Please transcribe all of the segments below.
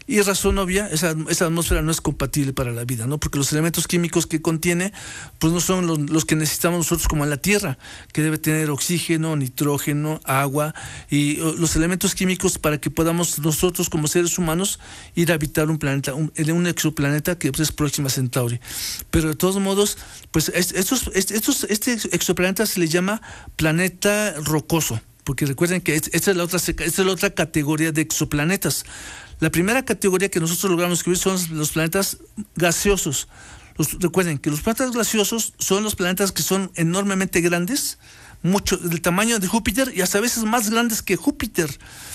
Y razón obvia, esa atmósfera no es compatible para la vida, ¿no? Porque los elementos químicos que contiene, pues no son los que necesitamos nosotros como en la Tierra, que debe tener oxígeno, nitrógeno, agua, y los elementos químicos para que podamos nosotros como seres humanos ir a habitar un planeta, un exoplaneta que es Próxima Centauri. Pero de todos modos, pues este exoplaneta se le llama planeta rocoso, porque recuerden que esta es la otra categoría de exoplanetas. La primera categoría que nosotros logramos descubrir son los planetas gaseosos. Recuerden que los planetas gaseosos son los planetas que son enormemente grandes, mucho del tamaño de Júpiter y hasta a veces más grandes que Júpiter.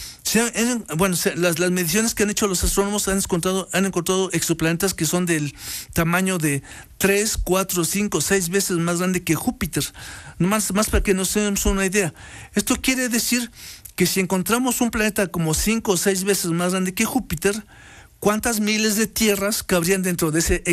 Las mediciones que han hecho los astrónomos han encontrado exoplanetas que son del tamaño de 3, 4, 5, 6 veces más grande que Júpiter. Más para que nos demos una idea. Esto quiere decir que si encontramos un planeta como 5 o 6 veces más grande que Júpiter, ¿cuántas miles de tierras cabrían dentro de ese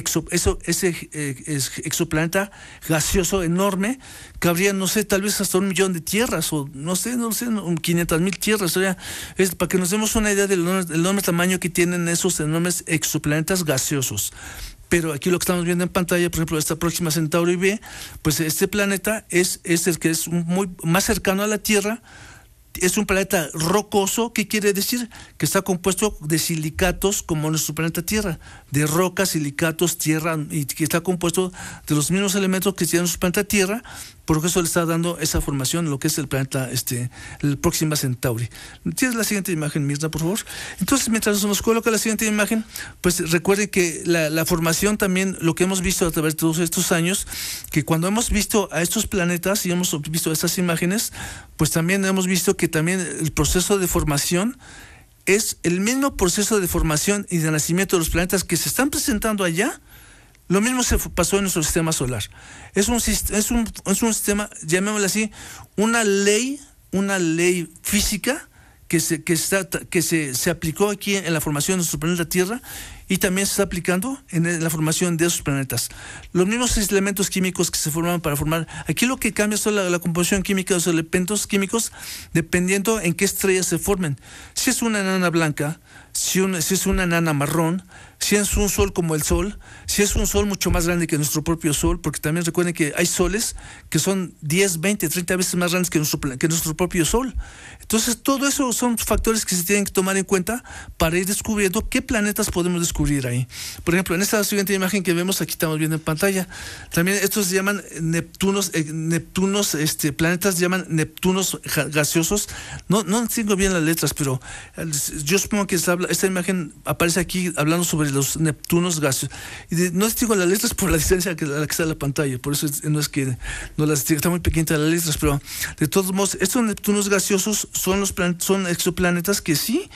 exoplaneta gaseoso enorme? Cabrían, no sé, tal vez hasta 1 millón de tierras, o no sé, 500,000 tierras. O sea, es para que nos demos una idea del enorme tamaño que tienen esos enormes exoplanetas gaseosos. Pero aquí lo que estamos viendo en pantalla, por ejemplo, esta Próxima Centauri B, pues este planeta es el que es muy más cercano a la Tierra. Es un planeta rocoso. ¿Qué quiere decir? Que está compuesto de silicatos como nuestro planeta Tierra, de rocas, silicatos, tierra, y que está compuesto de los mismos elementos que tiene nuestro planeta Tierra. Por eso le está dando esa formación, lo que es el planeta, el Próxima Centauri. ¿Tienes la siguiente imagen, Mirna, por favor? Entonces, mientras nos coloca la siguiente imagen, pues recuerde que la formación también, lo que hemos visto a través de todos estos años, que cuando hemos visto a estos planetas y hemos visto estas imágenes, pues también hemos visto que también el proceso de formación es el mismo proceso de formación y de nacimiento de los planetas que se están presentando allá. Lo mismo se pasó en nuestro sistema solar. Es un sistema, llamémoslo así, una ley física que se aplicó aquí en la formación de nuestro planeta Tierra y también se está aplicando en la formación de esos planetas. Los mismos elementos químicos que se forman para formar. Aquí lo que cambia es la composición química de los elementos químicos dependiendo en qué estrellas se formen. Si es una enana blanca, si es una enana marrón, si es un sol como el Sol, si es un sol mucho más grande que nuestro propio Sol, porque también recuerden que hay soles que son 10, 20, 30 veces más grandes que nuestro propio Sol. Entonces, todo eso son factores que se tienen que tomar en cuenta para ir descubriendo qué planetas podemos descubrir ahí. Por ejemplo, en esta siguiente imagen que vemos, aquí estamos viendo en pantalla, también estos se llaman planetas se llaman Neptunos gaseosos. No tengo bien las letras, pero yo supongo que esta imagen aparece aquí hablando sobre los Neptunos gaseosos. Y no les digo las letras por la distancia a la que está en la pantalla, por eso no es que no las digo, está muy pequeñita las letras, pero de todos modos, estos Neptunos gaseosos son exoplanetas que sí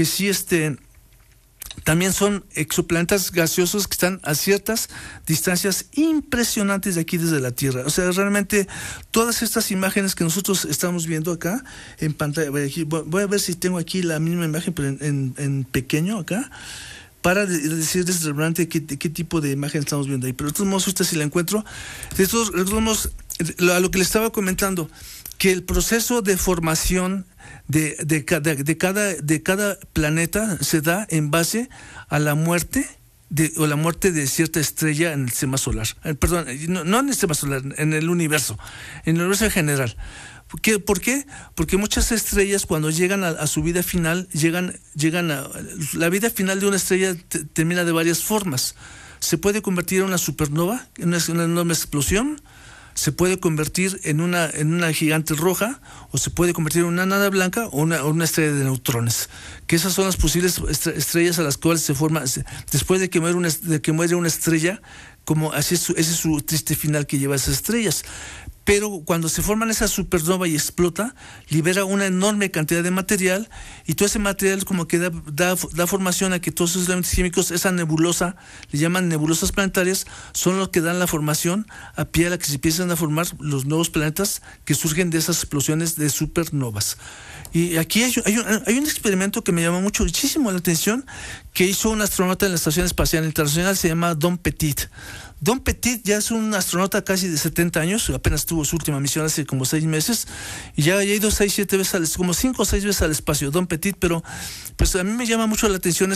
también son exoplanetas gaseosos que están a ciertas distancias impresionantes de aquí desde la Tierra. O sea, realmente todas estas imágenes que nosotros estamos viendo acá en pantalla, voy a ver si tengo aquí la misma imagen, pero en pequeño acá, para decirles realmente qué tipo de imagen estamos viendo ahí. Pero de todos modos, si la encuentro, de todos modos, a lo que les estaba comentando, que el proceso de formación de cada planeta se da en base a la muerte de cierta estrella en el sistema solar. Perdón, no en el sistema solar, en el universo en general. ¿Por qué? Porque muchas estrellas, cuando llegan a su vida final, la vida final de una estrella termina de varias formas. Se puede convertir en una supernova, en una enorme explosión. Se puede convertir en una gigante roja, o se puede convertir en una enana blanca o una estrella de neutrones. Que esas son las posibles estrellas a las cuales se forma después de que muere una estrella, como ese es su triste final que lleva a esas estrellas. Pero cuando se forman esa supernova y explota, libera una enorme cantidad de material, y todo ese material como que da formación a que todos esos elementos químicos, esa nebulosa, le llaman nebulosas planetarias, son los que dan la formación a pie a la que se empiezan a formar los nuevos planetas que surgen de esas explosiones de supernovas. Y aquí hay un experimento que me llamó muchísimo la atención, que hizo un astronauta en la Estación Espacial Internacional, se llama Don Petit. Don Petit ya es un astronauta casi de 70 años, apenas tuvo su última misión hace como 6 meses, y ya ha ido 6, 7 veces, como 5 o 6 veces al espacio, Don Petit, pero pues a mí me llama mucho la atención